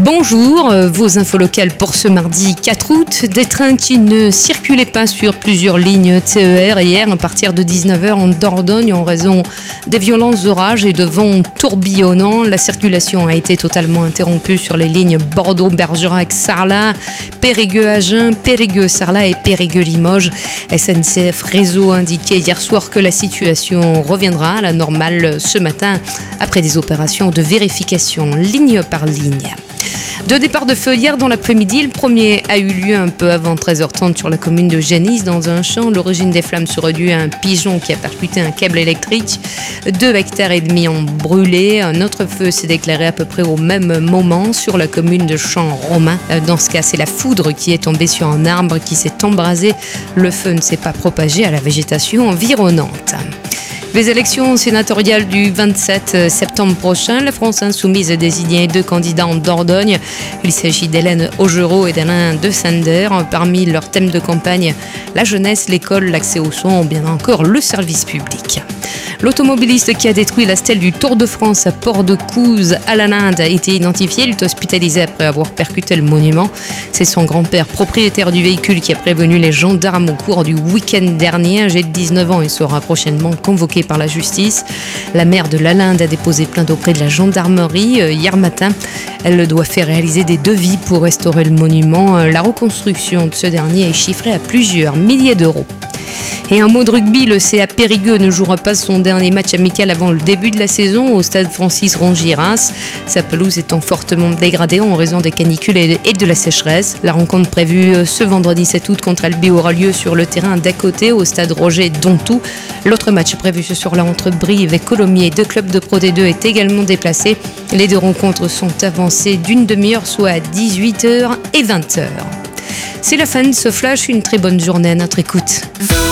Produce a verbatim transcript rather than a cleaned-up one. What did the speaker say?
Bonjour, vos infos locales pour ce mardi quatre août. Des trains qui ne circulaient pas sur plusieurs lignes T E R hier à partir de dix-neuf heures en Dordogne en raison des violents orages et de vents tourbillonnants. La circulation a été totalement interrompue sur les lignes Bordeaux-Bergerac-Sarlat, Périgueux-Agen, Périgueux-Sarlat et Périgueux-Limoges. S N C F Réseau indiquait hier soir que la situation reviendra à la normale ce matin après des opérations de vérification ligne par ligne. Deux départs de feu hier dans l'après-midi. Le premier a eu lieu un peu avant treize heures trente sur la commune de Genisse dans un champ. L'origine des flammes serait due à un pigeon qui a percuté un câble électrique. Deux hectares et demi ont brûlé. Un autre feu s'est déclaré à peu près au même moment sur la commune de Champ-Romain. Dans ce cas, c'est la foudre qui est tombée sur un arbre qui s'est embrasé. Le feu ne s'est pas propagé à la végétation environnante. Les élections sénatoriales du vingt-sept septembre prochain, la France insoumise a désigné deux candidats en Dordogne. Il s'agit d'Hélène Augereau et d'Alain de Sander. Parmi leurs thèmes de campagne, la jeunesse, l'école, l'accès aux soins ou bien encore le service public. L'automobiliste qui a détruit la stèle du Tour de France à Port-de-Couze à la Linde a été identifié. Il est hospitalisé après avoir percuté le monument. C'est son grand-père, propriétaire du véhicule, qui a prévenu les gendarmes au cours du week-end dernier. Âgé de dix-neuf ans, il sera prochainement convoqué par la justice. La maire de la Linde a déposé plainte auprès de la gendarmerie hier matin. Elle doit faire réaliser des devis pour restaurer le monument. La reconstruction de ce dernier est chiffrée à plusieurs milliers d'euros. Et un mot de rugby, le C A Périgueux ne jouera pas son dernier match amical avant le début de la saison au stade Francis Rongier-Reims. Sa pelouse étant fortement dégradée en raison des canicules et de la sécheresse. La rencontre prévue ce vendredi sept août contre Albi aura lieu sur le terrain d'à côté au stade Roger Dontou. L'autre match prévu ce soir-là entre Brive et Colomiers, deux clubs de Pro D deux, est également déplacé. Les deux rencontres sont avancées d'une demi-heure, soit à dix-huit heures et vingt heures. C'est la fin de ce flash, une très bonne journée à notre écoute.